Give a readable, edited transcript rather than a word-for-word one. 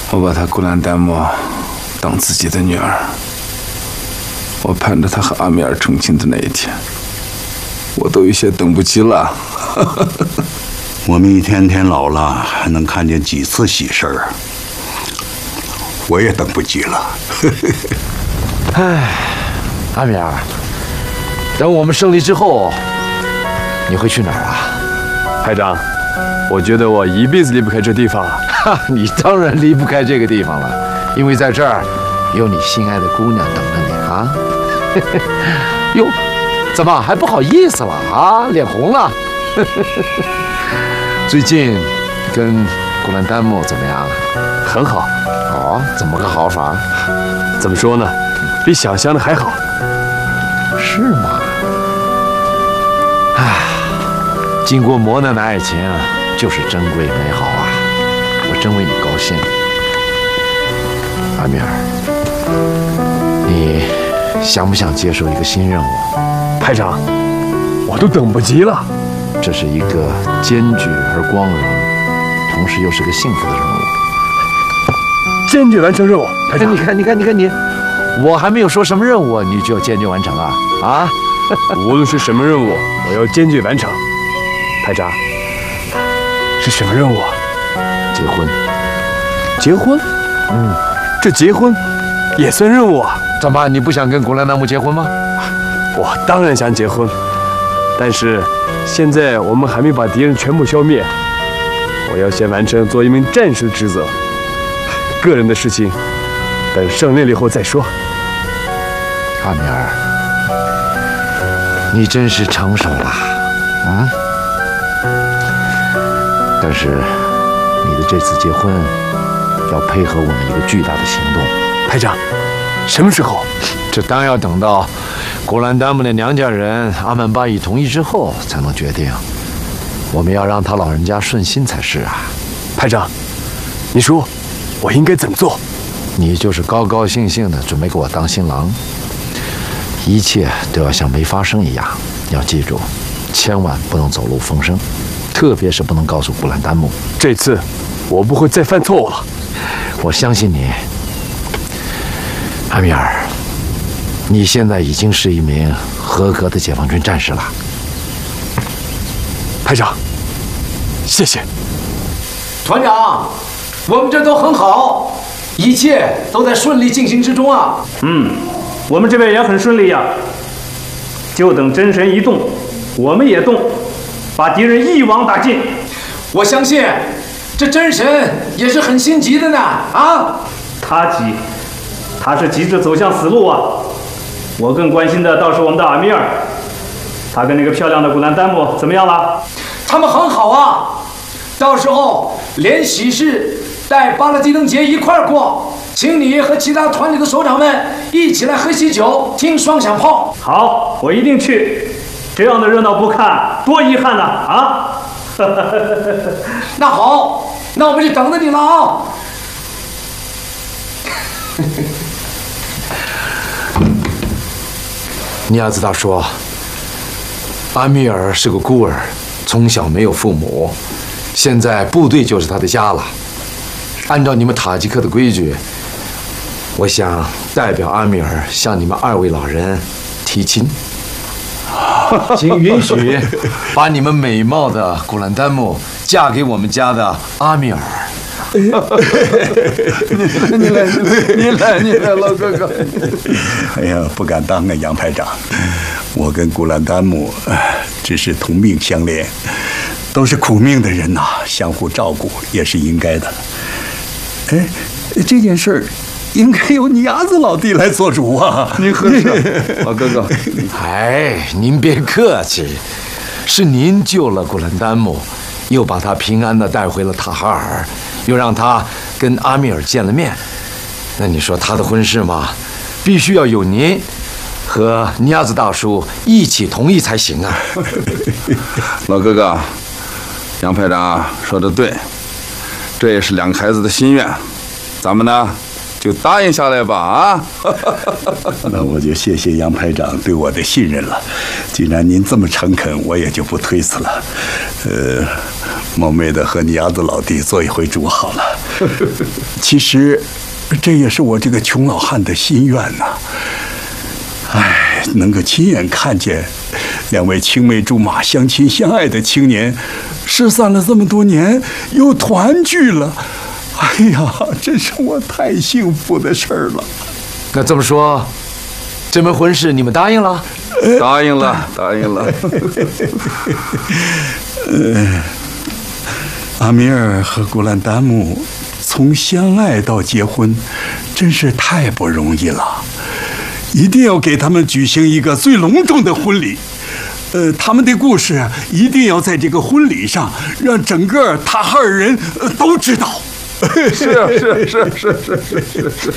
我把她古兰丹木当自己的女儿，我盼着她和阿米尔成亲的那一天，我都有些等不及了。 我们一天天老了，还能看见几次喜事儿？我也等不及了。 哎，阿米尔，等我们胜利之后，你会去哪儿啊？ 排长，我觉得我一辈子离不开这地方啊。 哈，你当然离不开这个地方了，因为在这儿有你心爱的姑娘等着你啊。哟，怎么还不好意思了啊？脸红了。最近跟古兰丹木怎么样？ 很好。 哦，怎么个好法？ 怎么说呢？比想象的还好。 是吗？唉，经过磨难的爱情就是珍贵美好啊！我真为你高兴。阿米尔，你想不想接受一个新任务？ 排长，我都等不及了。 这是一个艰巨而光荣，同时又是个幸福的任务。 坚决完成任务，排长。 你看你，我还没有说什么任务，你就要坚决完成啊！啊！ 无论是什么任务，我要坚决完成。排长，是什么任务啊？ 结婚。 结婚？这结婚也算任务啊？ 怎么，你不想跟古兰丹木结婚吗？ 我当然想结婚，但是现在我们还没把敌人全部消灭，我要先完成做一名战士的职责。个人的事情，等胜利了以后再说。 阿米尔，你真是成熟了，啊！但是你的这次结婚要配合我们一个巨大的行动。 排长，什么时候？ 这当然要等到古兰丹木的娘家人阿曼巴伊同意之后才能决定。我们要让他老人家顺心才是啊。 排长，你说我应该怎么做？ 你就是高高兴兴的准备给我当新郎，一切都要像没发生一样。要记住，千万不能走漏风声，特别是不能告诉古兰丹木。 这次我不会再犯错误了。 我相信你，阿米尔。你现在已经是一名合格的解放军战士了。 排长，谢谢。 团长，我们这都很好，一切都在顺利进行之中啊。 我们这边也很顺利呀。就等真神一动，我们也动，把敌人一网打尽。 我相信这真神也是很心急的呢啊。 他是急着走向死路啊。我更关心的倒是我们的阿米尔，他跟那个漂亮的古兰丹木怎么样了？ 他们很好啊，到时候连喜事带巴勒基登节一块儿过，请你和其他团里的首长们一起来喝喜酒，听双响炮。 好，我一定去。这样的热闹不看，多遗憾呐！啊！ 那好，那我们就等着你了啊。 尼亚兹大说，阿米尔是个孤儿，从小没有父母，现在部队就是他的家了。按照你们塔吉克的规矩，我想代表阿米尔向你们2位老人提亲，请允许把你们美貌的古兰丹木嫁给我们家的阿米尔。 你来，老哥哥。 哎呀，不敢当啊，杨排长。我跟古兰丹木只是同命相连，都是苦命的人呐，相互照顾也是应该的。哎，这件事儿应该由尼亚子老弟来做主啊。 您喝茶，老哥哥。 哎，您别客气，是您救了古兰丹木，又把他平安地带回了塔哈尔，又让他跟阿米尔见了面。那你说他的婚事嘛，必须要有您和尼亚子大叔一起同意才行啊。 老哥哥，杨排长说的对，这也是2个孩子的心愿，咱们呢就答应下来吧啊！ 那我就谢谢杨排长对我的信任了。既然您这么诚恳，我也就不推辞了。 冒昧的和你伢子老弟做一回主好了。其实，这也是我这个穷老汉的心愿呐。哎，能够亲眼看见两位青梅竹马、相亲相爱的青年，失散了这么多年又团聚了，哎呀，真是我太幸福的事儿了。 那这么说，这门婚事你们答应了？ 答应了，答应了。 阿米尔和古兰丹木从相爱到结婚，真是太不容易了。一定要给他们举行一个最隆重的婚礼。他们的故事一定要在这个婚礼上让整个塔哈尔人都知道。 是。